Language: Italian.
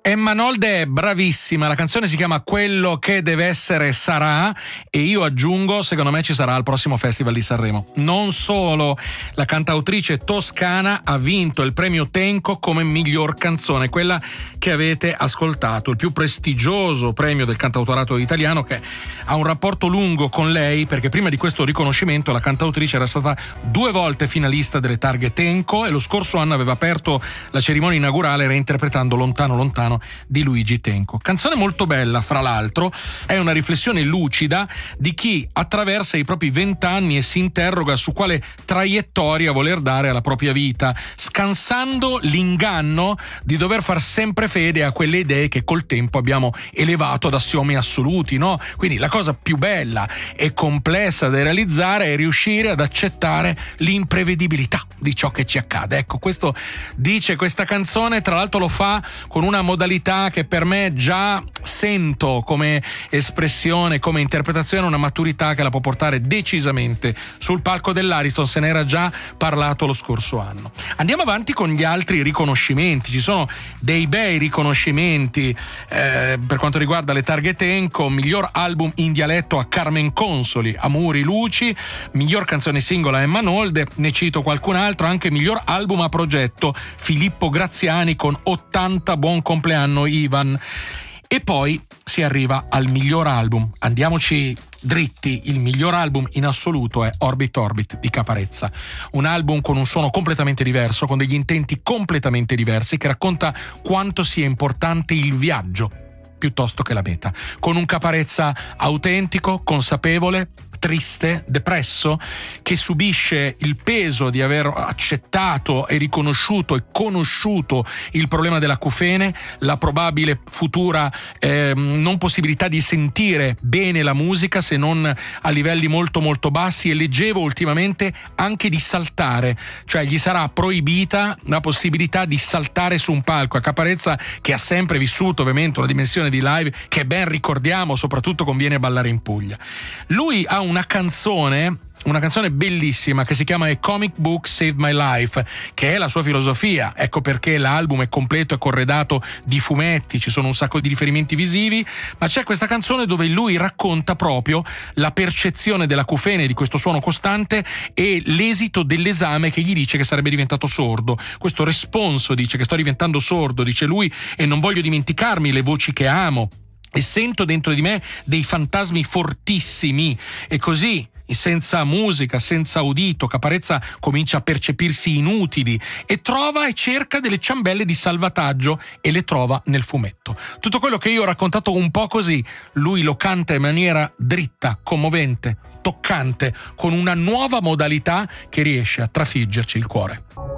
Emma Nolde è bravissima, la canzone si chiama Quello che deve essere sarà, e io aggiungo, secondo me ci sarà al prossimo Festival di Sanremo. Non solo, la cantautrice toscana ha vinto il premio Tenco come miglior canzone, quella che avete ascoltato, il più prestigioso premio del cantautorato italiano, che ha un rapporto lungo con lei, perché prima di questo riconoscimento la cantautrice era stata 2 volte finalista delle targhe Tenco e lo scorso anno aveva aperto la cerimonia inaugurale reinterpretando Lontano Lontano di Luigi Tenco. Canzone molto bella, fra l'altro, è una riflessione lucida di chi attraversa i propri 20 anni e si interroga su quale traiettoria voler dare alla propria vita, scansando l'inganno di dover far sempre fede a quelle idee che col tempo abbiamo elevato ad assiomi assoluti, no? Quindi la cosa più bella e complessa da realizzare è riuscire ad accettare l'imprevedibilità di ciò che ci accade. Ecco, questo dice questa canzone, tra l'altro lo fa con una modalità che per me già sento come espressione, come interpretazione, una maturità che la può portare decisamente sul palco dell'Ariston. Se ne era già parlato lo scorso anno. Andiamo avanti con gli altri riconoscimenti. Ci sono dei bei riconoscimenti per quanto riguarda le targhe Tenco: miglior album in dialetto a Carmen Consoli, Amori Luci, miglior canzone singola Emma Nolde, ne cito qualcun altro, anche miglior album a progetto Filippo Graziani con 80 buon compleanno Ivan. E poi si arriva al miglior album. Andiamoci dritti, il miglior album in assoluto è Orbit Orbit di Caparezza, un album con un suono completamente diverso, con degli intenti completamente diversi, che racconta quanto sia importante il viaggio piuttosto che la meta, con un Caparezza autentico, consapevole, triste, depresso, che subisce il peso di aver accettato e riconosciuto e conosciuto il problema dell'acufene, la probabile futura non possibilità di sentire bene la musica se non a livelli molto molto bassi, e leggevo ultimamente anche di saltare, cioè gli sarà proibita la possibilità di saltare su un palco. A Caparezza, che ha sempre vissuto ovviamente una dimensione di live che ben ricordiamo, soprattutto conviene ballare in Puglia. Lui ha una canzone bellissima che si chiama A Comic Book Saved My Life, che è la sua filosofia. Ecco perché l'album è completo e corredato di fumetti, ci sono un sacco di riferimenti visivi, ma c'è questa canzone dove lui racconta proprio la percezione dell'acufene, di questo suono costante, e l'esito dell'esame che gli dice che sarebbe diventato sordo. Questo responso, dice, che sto diventando sordo, dice lui, e non voglio dimenticarmi le voci che amo e sento dentro di me dei fantasmi fortissimi. E così, senza musica, senza udito, Caparezza comincia a percepirsi inutili e trova e cerca delle ciambelle di salvataggio, e le trova nel fumetto. Tutto quello che io ho raccontato un po' così, lui lo canta in maniera dritta, commovente, toccante, con una nuova modalità che riesce a trafiggerci il cuore.